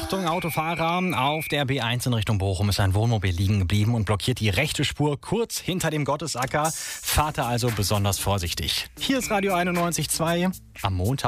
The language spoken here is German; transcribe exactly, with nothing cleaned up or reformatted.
Achtung, Autofahrer, auf der B eins in Richtung Bochum ist ein Wohnmobil liegen geblieben und blockiert die rechte Spur kurz hinter dem Gottesacker. Fahrt da also besonders vorsichtig. Hier ist Radio einundneunzig Komma zwei am Montag.